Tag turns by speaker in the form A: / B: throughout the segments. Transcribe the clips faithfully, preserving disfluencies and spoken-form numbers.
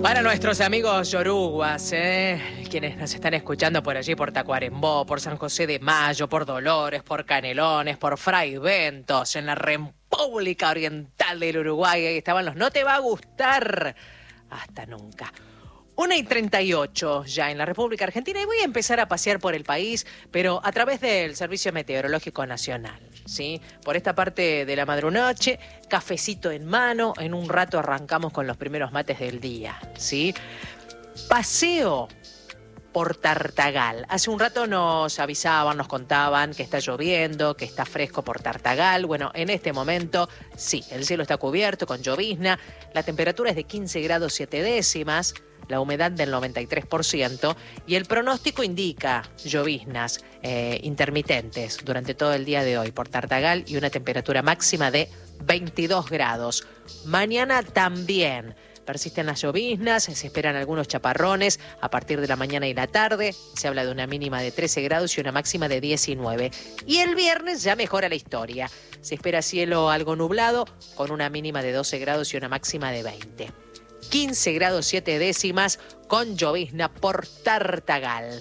A: Para nuestros amigos yoruguas, ¿eh? Quienes nos están escuchando por allí, por Tacuarembó, por San José de Mayo, por Dolores, por Canelones, por Fray Bentos, en la República Oriental del Uruguay, ahí estaban los "no te va a gustar" hasta nunca. una y treinta y ocho ya en la República Argentina y voy a empezar a pasear por el país, pero a través del Servicio Meteorológico Nacional, ¿sí? Por esta parte de la madrunoche, cafecito en mano, en un rato arrancamos con los primeros mates del día, ¿sí? Paseo por Tartagal. Hace un rato nos avisaban, nos contaban que está lloviendo, que está fresco por Tartagal. Bueno, en este momento, sí, el cielo está cubierto con llovizna, la temperatura es de quince grados siete décimas, la humedad del noventa y tres por ciento y el pronóstico indica lloviznas eh, intermitentes durante todo el día de hoy por Tartagal y una temperatura máxima de veintidós grados. Mañana también persisten las lloviznas, se esperan algunos chaparrones a partir de la mañana y la tarde, se habla de una mínima de trece grados y una máxima de diecinueve. Y el viernes ya mejora la historia, se espera cielo algo nublado con una mínima de doce grados y una máxima de veinte. quince grados siete décimas con llovizna por Tartagal.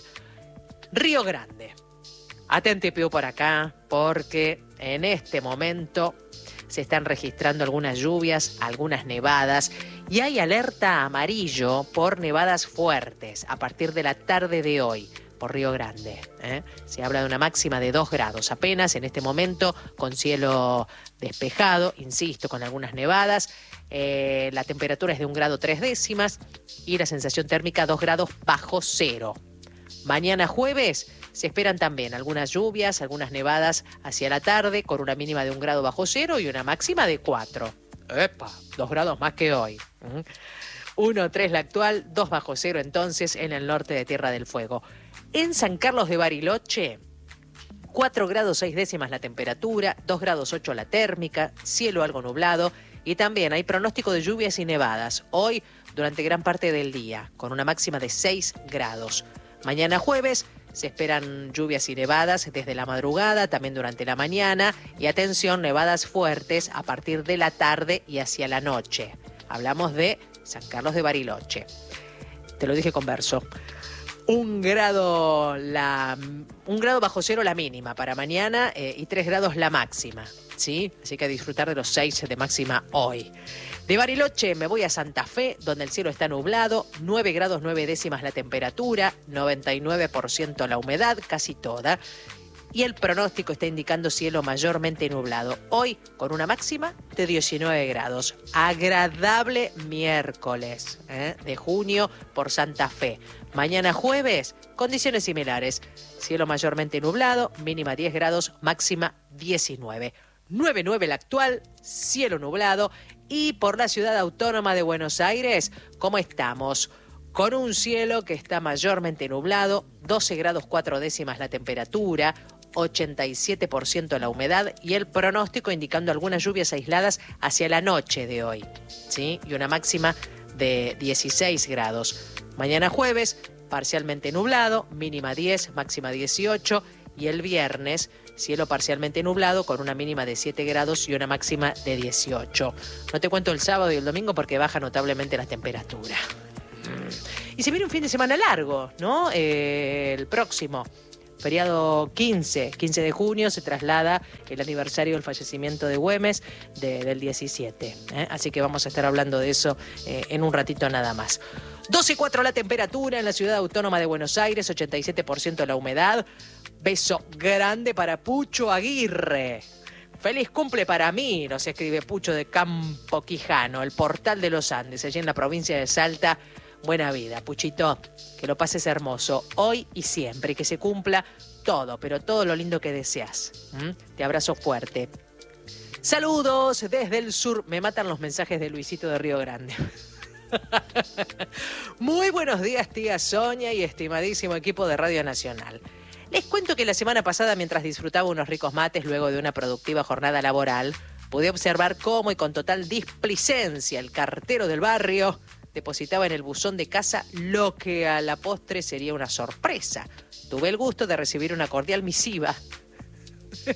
A: Río Grande. Atente Piu por acá porque en este momento se están registrando algunas lluvias, algunas nevadas y hay alerta amarillo por nevadas fuertes a partir de la tarde de hoy por Río Grande. ¿eh? Se habla de una máxima de dos grados apenas en este momento con cielo despejado, insisto, con algunas nevadas. Eh, la temperatura es de un grado tres décimas y la sensación térmica dos grados bajo cero. Mañana jueves se esperan también algunas lluvias, algunas nevadas hacia la tarde con una mínima de un grado bajo cero y una máxima de cuatro. ¡Epa! Dos grados más que hoy. uno, tres la actual, dos bajo cero entonces en el norte de Tierra del Fuego. En San Carlos de Bariloche, cuatro grados seis décimas la temperatura, dos grados ocho la térmica, cielo algo nublado. Y también hay pronóstico de lluvias y nevadas hoy durante gran parte del día, con una máxima de seis grados. Mañana jueves se esperan lluvias y nevadas desde la madrugada, también durante la mañana. Y atención, nevadas fuertes a partir de la tarde y hacia la noche. Hablamos de San Carlos de Bariloche. Te lo dije con verso. Un grado, la, un grado bajo cero la mínima para mañana eh, y tres grados la máxima. ¿Sí? Así que a disfrutar de los seis de máxima hoy. De Bariloche me voy a Santa Fe, donde el cielo está nublado, nueve grados nueve décimas la temperatura, noventa y nueve por ciento la humedad, casi toda. Y el pronóstico está indicando cielo mayormente nublado. Hoy con una máxima de diecinueve grados. Agradable miércoles ¿eh? de junio por Santa Fe. Mañana jueves, condiciones similares. Cielo mayormente nublado, mínima diez grados, máxima diecinueve. nueve nueve la actual, cielo nublado. Y por la ciudad autónoma de Buenos Aires, ¿cómo estamos? Con un cielo que está mayormente nublado, doce grados cuatro décimas la temperatura, ochenta y siete por ciento la humedad y el pronóstico indicando algunas lluvias aisladas hacia la noche de hoy, ¿sí? Y una máxima de dieciséis grados. Mañana jueves, parcialmente nublado, mínima diez, máxima dieciocho. Y el viernes, cielo parcialmente nublado con una mínima de siete grados y una máxima de dieciocho. No te cuento el sábado y el domingo porque baja notablemente la temperatura. Y se viene un fin de semana largo, ¿no? Eh, el próximo, feriado quince, quince de junio, se traslada el aniversario del fallecimiento de Güemes de, del diecisiete. ¿eh? Así que vamos a estar hablando de eso eh, en un ratito nada más. doce y cuatro la temperatura en la ciudad autónoma de Buenos Aires, ochenta y siete por ciento la humedad. Beso grande para Pucho Aguirre. Feliz cumple para mí, nos escribe Pucho de Campo Quijano, el portal de los Andes, allí en la provincia de Salta. Buena vida, Puchito, que lo pases hermoso hoy y siempre, y que se cumpla todo, pero todo lo lindo que deseas. ¿Mm? Te abrazo fuerte. Saludos desde el sur. Me matan los mensajes de Luisito de Río Grande. Muy buenos días, tía Sonia y estimadísimo equipo de Radio Nacional. Les cuento que la semana pasada, mientras disfrutaba unos ricos mates luego de una productiva jornada laboral, pude observar cómo y con total displicencia el cartero del barrio depositaba en el buzón de casa lo que a la postre sería una sorpresa. Tuve el gusto de recibir una cordial misiva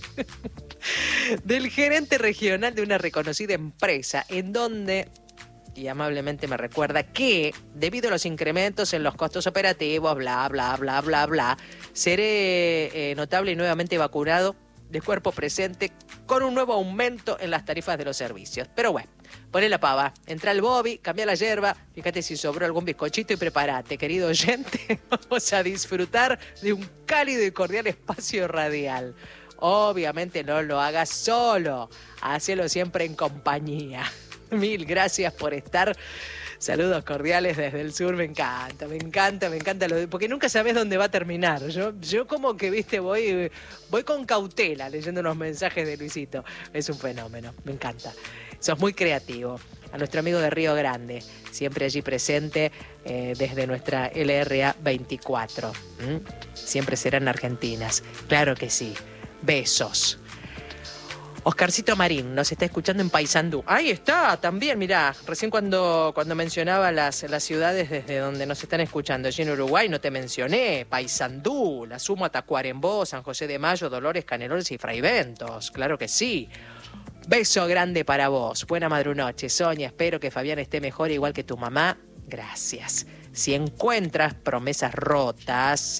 A: del gerente regional de una reconocida empresa, en donde y amablemente me recuerda que, debido a los incrementos en los costos operativos, bla, bla, bla, bla, bla, seré eh, notable y nuevamente vacunado de cuerpo presente con un nuevo aumento en las tarifas de los servicios. Pero bueno, poné la pava, entra al Bobby, cambia la yerba, fíjate si sobró algún bizcochito y prepárate, querido oyente. Vamos a disfrutar de un cálido y cordial espacio radial. Obviamente no lo hagas solo, hacelo siempre en compañía. Mil gracias por estar. Saludos cordiales desde el sur, me encanta, me encanta, me encanta, lo de, porque nunca sabes dónde va a terminar. Yo, yo como que, viste, voy, voy con cautela leyendo unos mensajes de Luisito. Es un fenómeno, me encanta. Sos muy creativo. A nuestro amigo de Río Grande, siempre allí presente eh, desde nuestra L R A veinticuatro. ¿Mm? Siempre serán argentinas, claro que sí. Besos. Oscarcito Marín nos está escuchando en Paysandú. Ahí está, también, mirá, recién cuando, cuando mencionaba las, las ciudades desde donde nos están escuchando, allí en Uruguay no te mencioné, Paysandú, La Suma, Tacuarembó, San José de Mayo, Dolores, Canelones y Fraiventos, claro que sí. Beso grande para vos, buena madrunoche, Sonia, espero que Fabián esté mejor igual que tu mamá, gracias. Si encuentras promesas rotas,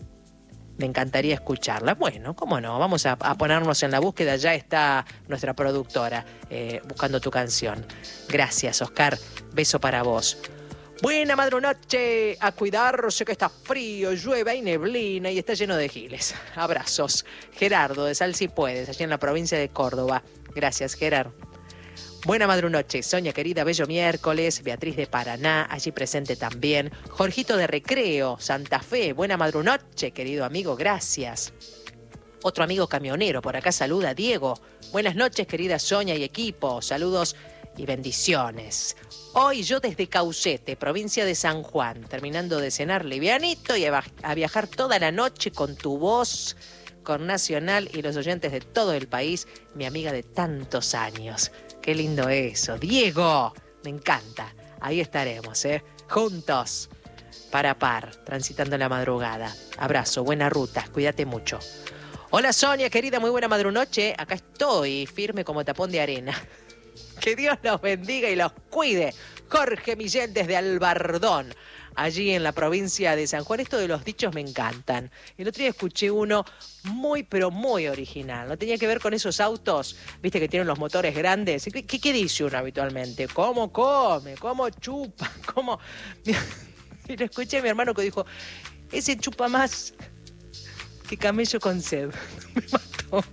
A: me encantaría escucharla. Bueno, cómo no, vamos a, a ponernos en la búsqueda. Ya está nuestra productora eh, buscando tu canción. Gracias, Oscar. Beso para vos. Buena madrunoche, a cuidarse que está frío, llueve, hay neblina y está lleno de giles. Abrazos. Gerardo, de Sal Si Puedes, allí en la provincia de Córdoba. Gracias, Gerardo. Buena madrunoche, Sonia querida, bello miércoles, Beatriz de Paraná, allí presente también, Jorgito de Recreo, Santa Fe, buena madrunoche, querido amigo, gracias. Otro amigo camionero, por acá saluda, Diego, buenas noches, querida Sonia y equipo, saludos y bendiciones. Hoy yo desde Caucete, provincia de San Juan, terminando de cenar livianito y a, a viajar toda la noche con tu voz, con Nacional y los oyentes de todo el país, mi amiga de tantos años. Qué lindo eso. Diego, me encanta. Ahí estaremos, ¿eh? Juntos, par a par, transitando la madrugada. Abrazo, buena ruta, cuídate mucho. Hola Sonia, querida, muy buena madrunoche. Acá estoy, firme como tapón de arena. Que Dios los bendiga y los cuide. Jorge Millén desde Albardón, allí en la provincia de San Juan. Esto de los dichos me encantan. El otro día escuché uno muy, pero muy original. No tenía que ver con esos autos, viste, que tienen los motores grandes. ¿Qué, qué, qué dice uno habitualmente? ¿Cómo come? ¿Cómo chupa? ¿Cómo? Y lo escuché a mi hermano que dijo, ese chupa más que camello con sed. Me mató.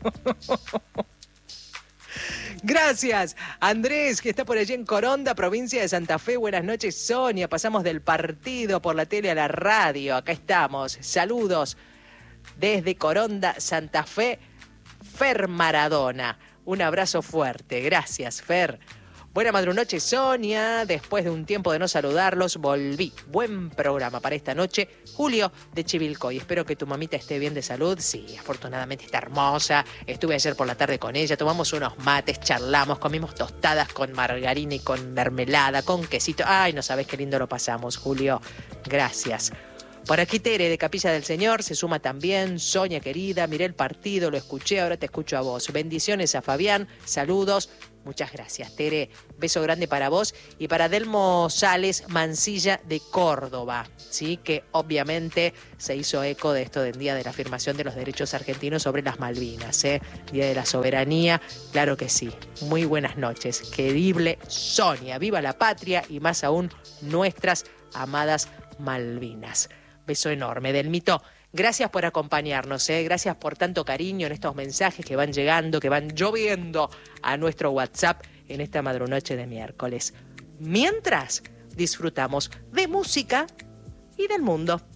A: Gracias, Andrés, que está por allí en Coronda, provincia de Santa Fe. Buenas noches, Sonia. Pasamos del partido por la tele a la radio. Acá estamos. Saludos desde Coronda, Santa Fe. Fer Maradona. Un abrazo fuerte. Gracias, Fer. Buena madrunoche, Sonia. Después de un tiempo de no saludarlos, volví. Buen programa para esta noche. Julio de Chivilcoy. Espero que tu mamita esté bien de salud. Sí, afortunadamente está hermosa. Estuve ayer por la tarde con ella. Tomamos unos mates, charlamos, comimos tostadas con margarina y con mermelada, con quesito. Ay, no sabes qué lindo lo pasamos, Julio. Gracias. Por aquí Tere de Capilla del Señor se suma también. Sonia querida, miré el partido, lo escuché, ahora te escucho a vos. Bendiciones a Fabián, saludos. Muchas gracias, Tere. Beso grande para vos y para Delmo Sales Mansilla de Córdoba, ¿sí? Que obviamente se hizo eco de esto del Día de la Afirmación de los Derechos Argentinos sobre las Malvinas, ¿eh? Día de la Soberanía, claro que sí. Muy buenas noches. Querible Sonia, viva la patria y más aún nuestras amadas Malvinas. Beso enorme, Delmito. Gracias por acompañarnos, ¿eh? Gracias por tanto cariño en estos mensajes que van llegando, que van lloviendo a nuestro WhatsApp en esta madrunoche de miércoles. Mientras disfrutamos de música y del mundo.